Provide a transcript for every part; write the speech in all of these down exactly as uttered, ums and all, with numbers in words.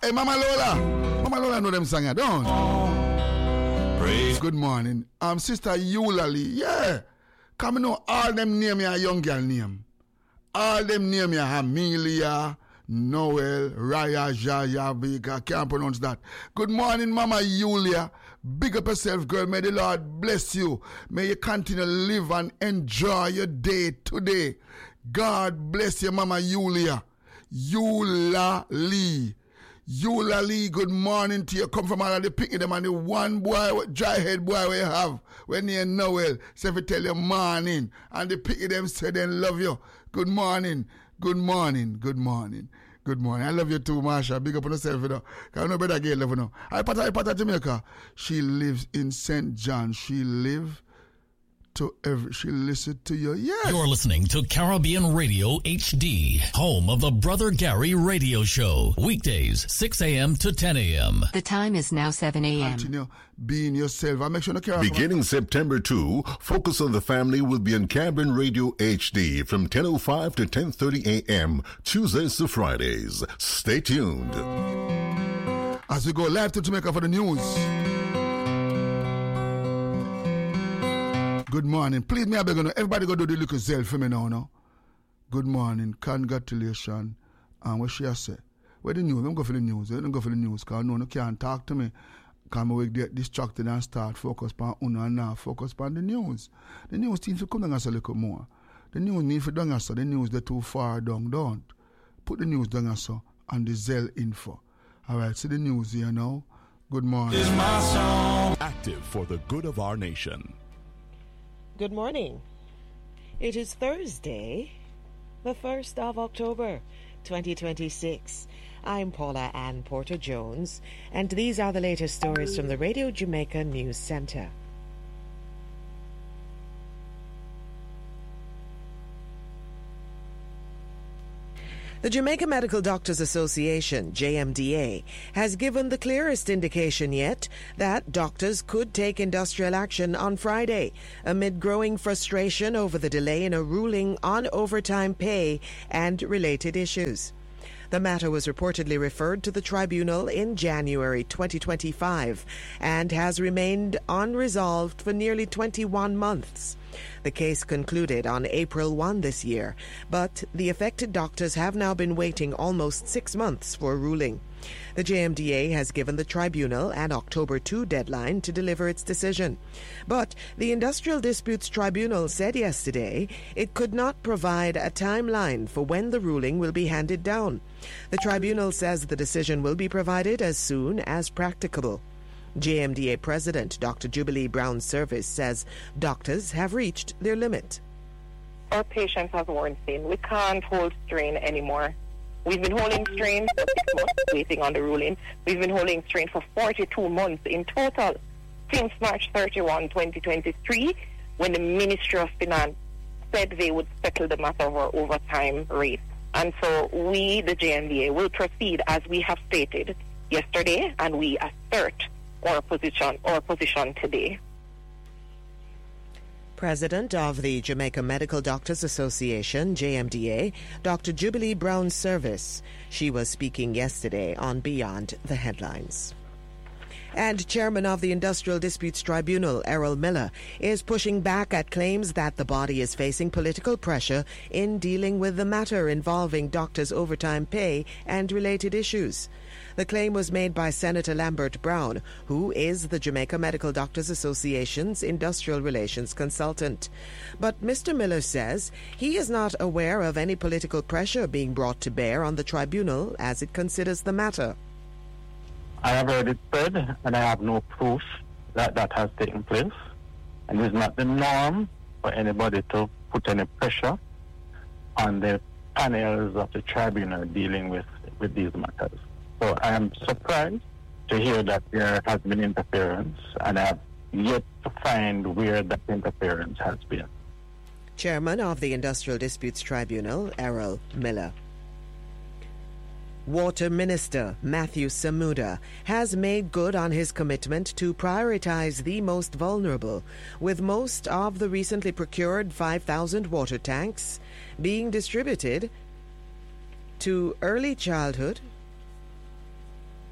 Hey, Mama Lola. Mama Lola know them song, don't? Praise. Good morning. Um, Sister Eulalie. Yeah. Come you know, all them name me a young girl name. All them name me a Amelia, Noel, Raya, Jaya, Vika. Can't pronounce that. Good morning, Mama Julia. Big up yourself, girl. May the Lord bless you. May you continue to live and enjoy your day today. God bless you, Mama Julia. Eulalie. Eulalie, good morning to you. Come from all of the picking them and the one boy, dry head boy we have when you Noel. So if you tell you morning and the picking them say they love you. Good morning, good morning, good morning, good morning. I love you too, Marsha. Big up on yourself, you know. Because I know better girl, love you know. I part I part of Jamaica. She lives in Saint John. She live to every, she listen to you. Yes. You're listening to Caribbean Radio H D, home of the Brother Gary Radio Show. Weekdays, six a.m. to ten a.m. The time is now seven a.m. Continue being yourself. I make sure no care. Beginning September second, Focus on the Family will be on Caribbean Radio H D from ten oh five to ten thirty a.m. Tuesdays to Fridays. Stay tuned. As we go live to Jamaica for the news. Good morning. Please, me I beg you, everybody go do the little self for me now, no? Good morning. Congratulations. And what she has said. Where the news? I'm going for the news. I don't go for the news because no one can't talk to me. Because I will get distracted and start focus on Uno and now focus on the news. The news seems to come down a little more. The news needs to down so the news they're too far down. Don't. Put the news down so on the Zelle info. All right, see the news here now. Good morning. Is my song active for the good of our nation? Good morning. It is Thursday, the first of October, twenty twenty-six. I'm Paula Ann Porter-Jones, and these are the latest stories from the Radio Jamaica News Center. The Jamaica Medical Doctors Association, J M D A, has given the clearest indication yet that doctors could take industrial action on Friday amid growing frustration over the delay in a ruling on overtime pay and related issues. The matter was reportedly referred to the tribunal in January twenty twenty-five and has remained unresolved for nearly twenty-one months. The case concluded on April first this year, but the affected doctors have now been waiting almost six months for a ruling. The J M D A has given the tribunal an October second deadline to deliver its decision. But the Industrial Disputes Tribunal said yesterday it could not provide a timeline for when the ruling will be handed down. The tribunal says the decision will be provided as soon as practicable. J M D A President Doctor Jubilee Brown Service says doctors have reached their limit. Our patients have worn thin. We can't hold strain anymore. We've been holding strain for six months, waiting on the ruling. We've been holding strain for forty-two months in total since March thirty-first, twenty twenty-three, when the Ministry of Finance said they would settle the matter of our overtime rate. And so we, the J M D A, will proceed as we have stated yesterday, and we assert our position, our position today. President of the Jamaica Medical Doctors Association, J M D A, Doctor Jubilee Brown Service. She was speaking yesterday on Beyond the Headlines. And Chairman of the Industrial Disputes Tribunal, Errol Miller, is pushing back at claims that the body is facing political pressure in dealing with the matter involving doctors' overtime pay and related issues. The claim was made by Senator Lambert Brown, who is the Jamaica Medical Doctors Association's industrial relations consultant. But Mister Miller says he is not aware of any political pressure being brought to bear on the tribunal as it considers the matter. I have heard it said, and I have no proof that that has taken place. And it's not the norm for anybody to put any pressure on the panels of the tribunal dealing with, with these matters. So I am surprised to hear that there has been interference, and I have yet to find where that interference has been. Chairman of the Industrial Disputes Tribunal, Errol Miller. Water Minister Matthew Samuda has made good on his commitment to prioritize the most vulnerable, with most of the recently procured five thousand water tanks being distributed to early childhood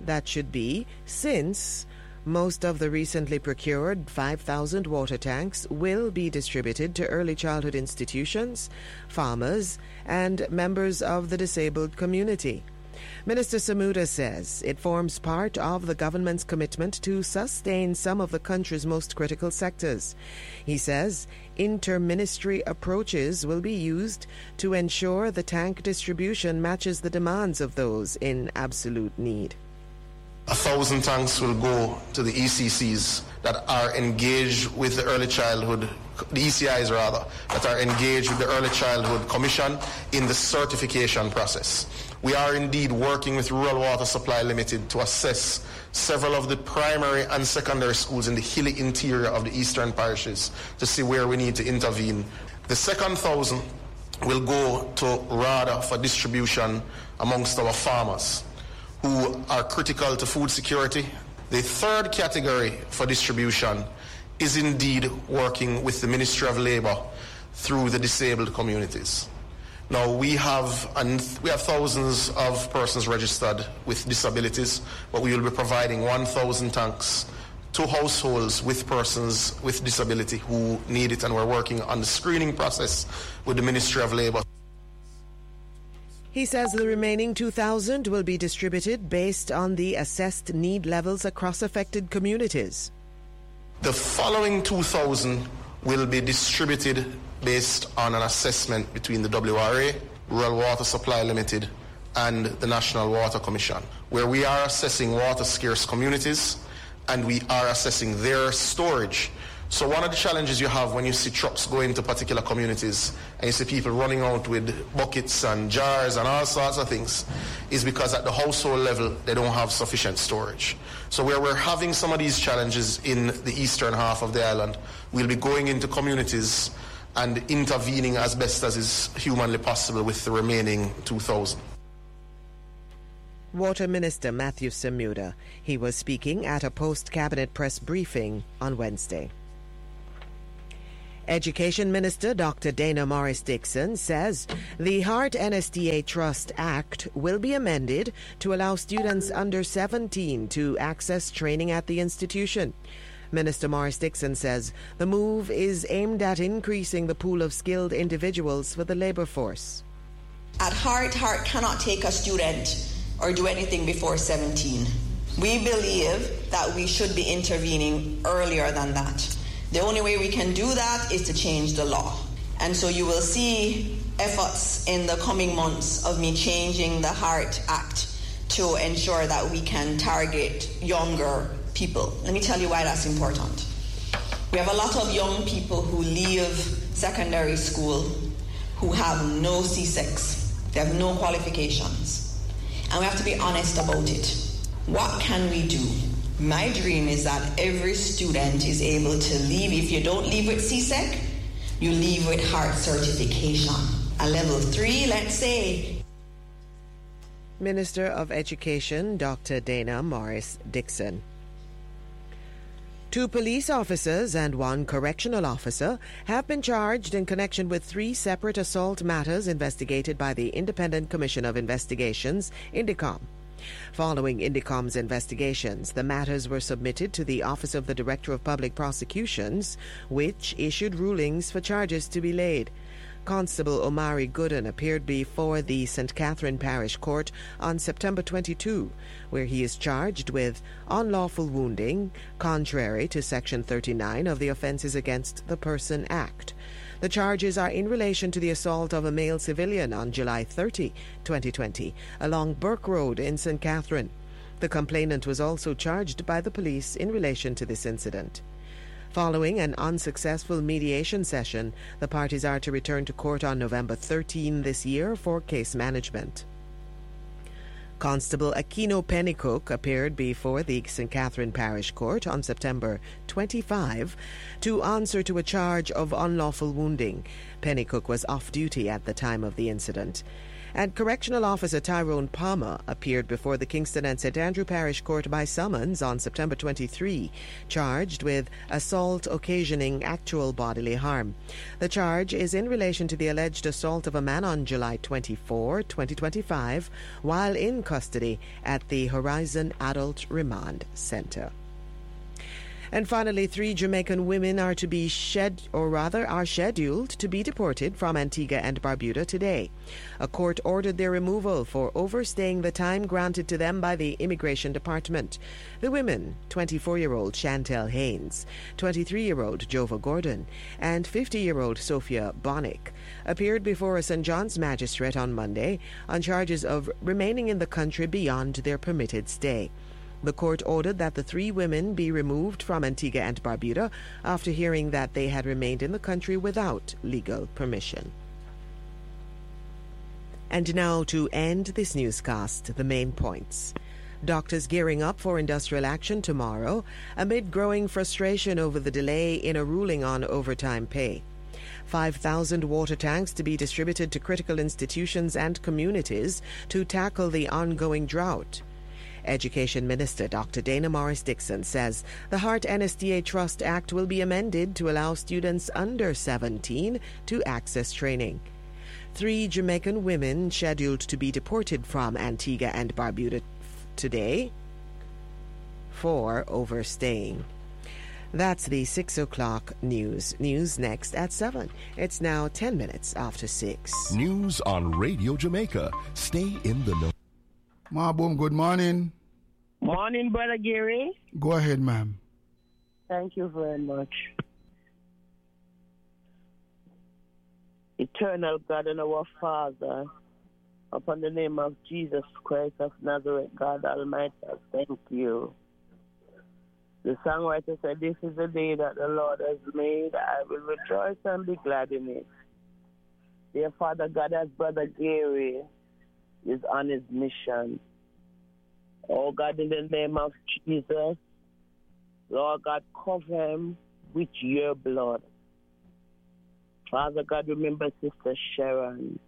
that should be, since most of the recently procured five thousand water tanks will be distributed to early childhood institutions, farmers, and members of the disabled community. Minister Samuda says it forms part of the government's commitment to sustain some of the country's most critical sectors. He says inter-ministry approaches will be used to ensure the tank distribution matches the demands of those in absolute need. A thousand tanks will go to the E C Cs that are engaged with the early childhood, the E C Is rather, that are engaged with the Early Childhood Commission in the certification process. We are indeed working with Rural Water Supply Limited to assess several of the primary and secondary schools in the hilly interior of the eastern parishes to see where we need to intervene. The second thousand will go to RADA for distribution amongst our farmers who are critical to food security. The third category for distribution is indeed working with the Ministry of Labour through the disabled communities. Now we have and we have thousands of persons registered with disabilities, but we will be providing one thousand tanks to households with persons with disability who need it, and we're working on the screening process with the Ministry of Labour. He says the remaining two thousand will be distributed based on the assessed need levels across affected communities. The following two thousand will be distributed based on an assessment between the W R A, Rural Water Supply Limited, and the National Water Commission, where we are assessing water-scarce communities and we are assessing their storage. So one of the challenges you have when you see trucks go into particular communities and you see people running out with buckets and jars and all sorts of things is because at the household level they don't have sufficient storage. So where we're having some of these challenges in the eastern half of the island, we'll be going into communities and intervening as best as is humanly possible with the remaining two thousand. Water Minister Matthew Samuda. He was speaking at a post-cabinet press briefing on Wednesday. Education Minister Doctor Dana Morris-Dixon says the Heart N S D A Trust Act will be amended to allow students under seventeen to access training at the institution. Minister Morris-Dixon says the move is aimed at increasing the pool of skilled individuals for the labour force. At Heart, Heart cannot take a student or do anything before seventeen. We believe that we should be intervening earlier than that. The only way we can do that is to change the law. And so you will see efforts in the coming months of me changing the Heart Act to ensure that we can target younger people. Let me tell you why that's important. We have a lot of young people who leave secondary school who have no C six. They have no qualifications. And we have to be honest about it. What can we do? My dream is that every student is able to leave. If you don't leave with C SEC, you leave with Heart certification. A level three, let's say. Minister of Education Doctor Dana Morris-Dixon. Two police officers and one correctional officer have been charged in connection with three separate assault matters investigated by the Independent Commission of Investigations, INDECOM. Following INDECOM's investigations, the matters were submitted to the Office of the Director of Public Prosecutions, which issued rulings for charges to be laid. Constable Omari Gooden appeared before the Saint Catherine Parish Court on September twenty-second, where he is charged with unlawful wounding, contrary to Section thirty-nine of the Offences Against the Person Act. The charges are in relation to the assault of a male civilian on July thirtieth, twenty twenty, along Burke Road in Saint Catherine. The complainant was also charged by the police in relation to this incident. Following an unsuccessful mediation session, the parties are to return to court on November thirteenth this year for case management. Constable Aquino Pennycook appeared before the Saint Catherine Parish Court on September twenty-fifth to answer to a charge of unlawful wounding. Pennycook was off duty at the time of the incident. And Correctional Officer Tyrone Palmer appeared before the Kingston and Saint Andrew Parish Court by summons on September twenty-third, charged with assault occasioning actual bodily harm. The charge is in relation to the alleged assault of a man on July twenty-fourth, twenty twenty-five, while in custody at the Horizon Adult Remand Center. And finally, three Jamaican women are to be shed, or rather are scheduled to be deported from Antigua and Barbuda today. A court ordered their removal for overstaying the time granted to them by the Immigration Department. The women, twenty-four-year-old Chantel Haynes, twenty-three-year-old Jova Gordon, and fifty-year-old Sophia Bonnick, appeared before a Saint John's magistrate on Monday on charges of remaining in the country beyond their permitted stay. The court ordered that the three women be removed from Antigua and Barbuda after hearing that they had remained in the country without legal permission. And now to end this newscast, the main points. Doctors gearing up for industrial action tomorrow amid growing frustration over the delay in a ruling on overtime pay. five thousand water tanks to be distributed to critical institutions and communities to tackle the ongoing drought. Education Minister Doctor Dana Morris-Dixon says the Heart N S D A Trust Act will be amended to allow students under seventeen to access training. Three Jamaican women scheduled to be deported from Antigua and Barbuda today for overstaying. That's the six o'clock news. News next at seven. It's now ten minutes after six. News on Radio Jamaica. Stay in the know. Ma Boom, good morning. Morning, Brother Gary. Go ahead, ma'am. Thank you very much. Eternal God and our Father, upon the name of Jesus Christ of Nazareth, God Almighty, I thank you. The songwriter said, "This is the day that the Lord has made. I will rejoice and be glad in it." Dear Father God, as Brother Gary is on his mission, oh God, in the name of Jesus, Lord God, cover him with your blood. Father God, remember Sister Sharon.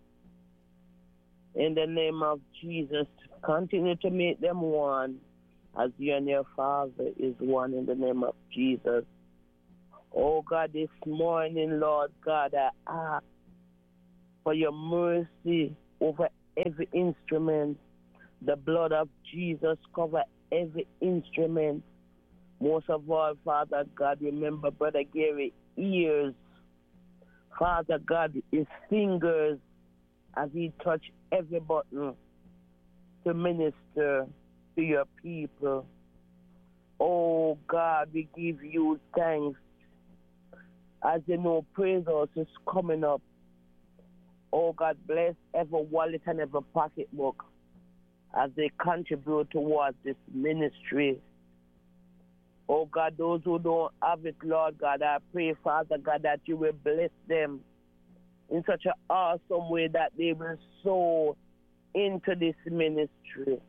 In the name of Jesus, continue to make them one as you and your Father is one, in the name of Jesus. Oh God, this morning, Lord God, I ask for your mercy over every instrument. The blood of Jesus cover every instrument. Most of all, Father God, remember Brother Gary ears. Father God, his fingers as he touch every button to minister to your people. Oh God, we give you thanks. As you know, praise us is coming up. Oh God, bless every wallet and every pocketbook as they contribute towards this ministry. Oh God, those who don't have it, Lord God, I pray, Father God, that you will bless them in such an awesome way that they will sow into this ministry.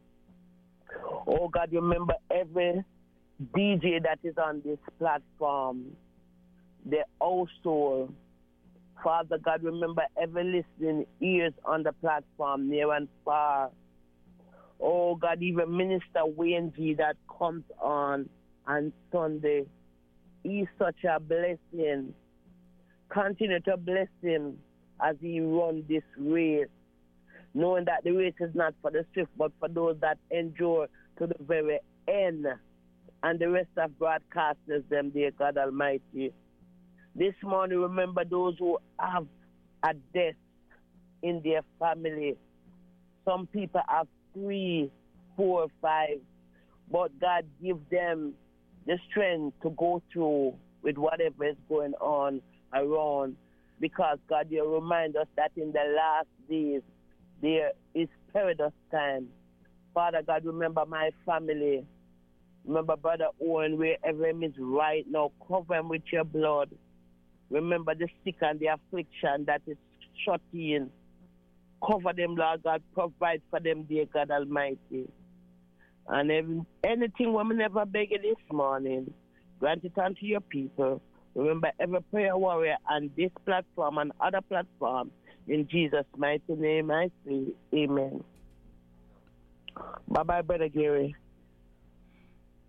Oh God, remember every D J that is on this platform, they also, Father God, remember every listening ears on the platform, near and far. Oh God, even Minister Wayne G that comes on on Sunday, he's such a blessing. Continue to bless him as he runs this race, knowing that the race is not for the swift, but for those that endure to the very end. And the rest of broadcasters, them, dear God Almighty. This morning, remember those who have a death in their family. Some people have three, four, five, but God give them the strength to go through with whatever is going on around, because God, you remind us that in the last days there is perilous time. Father God, remember my family. Remember Brother Owen, wherever he is right now, cover him with your blood. Remember the sick and the affliction that is shut in. Cover them, Lord God. Provide for them, dear God Almighty. And every, anything we never beg you this morning, grant it unto your people. Remember every prayer warrior on this platform and other platforms. In Jesus' mighty name I say amen. Bye-bye, Brother Gary.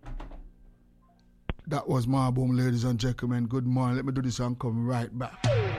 That was my boom, ladies and gentlemen. Good morning. Let me do this and come right back.